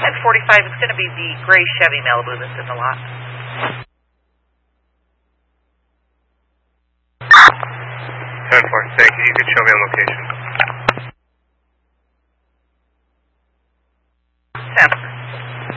1045, it's going to be the gray Chevy Malibu that's in the lot. 10-4, thank you. You can show me on location.